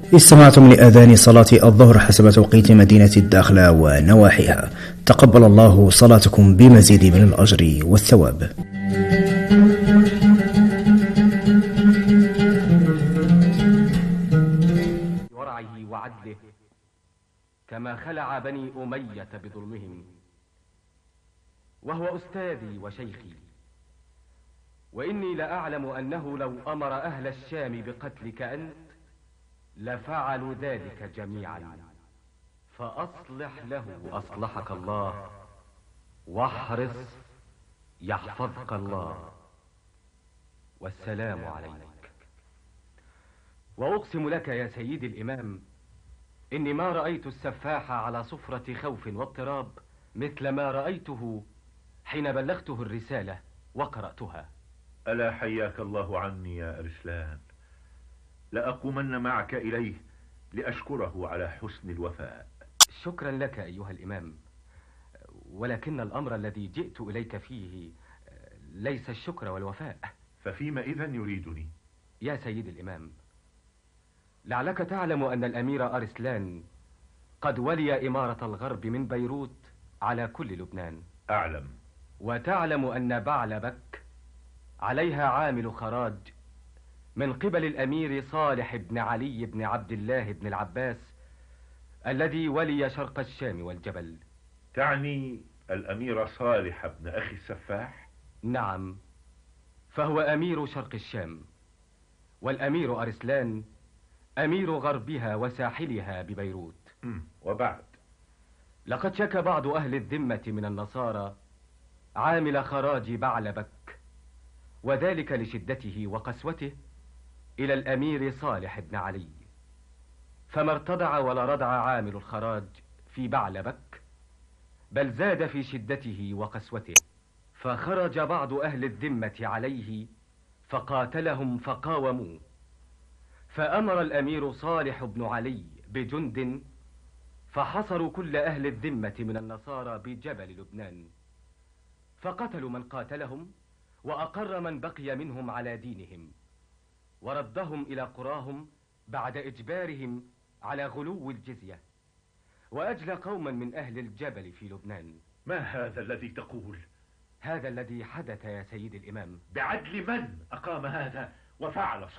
استمعتم لآذان صلاة الظهر حسب توقيت مدينة الداخلة ونواحيها. تقبل الله صلاتكم بمزيد من الأجر والثواب. ورعه وعدله كما خلع بني أمية بظلمهم، وهو أستاذي وشيخي، وإني لأعلم أنه لو أمر أهل الشام بقتلك أنت لفعلوا ذلك جميعا، فأصلح له أصلحك الله، واحرص يحفظك الله، والسلام عليك. وأقسم لك يا سيدي الإمام إني ما رأيت السفاح على صفرة خوف واضطراب مثل ما رأيته حين بلغته الرسالة وقرأتها. ألا حياك الله عني يا أرسلان، لأقومن معك إليه لأشكره على حسن الوفاء. شكرا لك أيها الإمام، ولكن الأمر الذي جئت إليك فيه ليس الشكر والوفاء. ففيما إذن يريدني؟ يا سيد الإمام، لعلك تعلم أن الأمير أرسلان قد ولي إمارة الغرب من بيروت على كل لبنان. أعلم. وتعلم أن بعلبك عليها عامل خراج من قبل الأمير صالح بن علي بن عبد الله بن العباس الذي ولي شرق الشام والجبل. تعني الأمير صالح بن أخي السفاح؟ نعم، فهو أمير شرق الشام، والأمير أرسلان أمير غربها وساحلها ببيروت. وبعد؟ لقد شكى بعض أهل الذمة من النصارى عامل خراج بعلبك، وذلك لشدته وقسوته، إلى الأمير صالح بن علي، فما ارتدع ولا ردع عامل الخراج في بعلبك، بل زاد في شدته وقسوته، فخرج بعض أهل الذمة عليه فقاتلهم فقاوموه، فأمر الأمير صالح بن علي بجند فحصروا كل أهل الذمة من النصارى بجبل لبنان، فقتلوا من قاتلهم وأقر من بقي منهم على دينهم، وردهم إلى قراهم بعد إجبارهم على غلو الجزية، وأجلى قوما من أهل الجبل في لبنان. ما هذا الذي تقول؟ هذا الذي حدث يا سيد الإمام. بعدل من أقام هذا وفعل